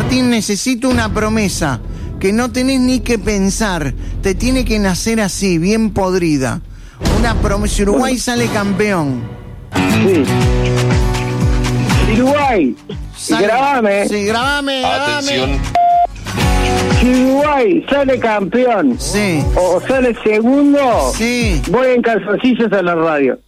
Martín, necesito una promesa que no tenés ni que pensar. Te tiene que nacer así, bien podrida. Una promesa. Uruguay sale campeón. Sí. Uruguay. Grabame. Sí, grabame. Atención. Si Uruguay sale campeón. Sí. O sale segundo. Sí. Voy en calzoncillos a la radio.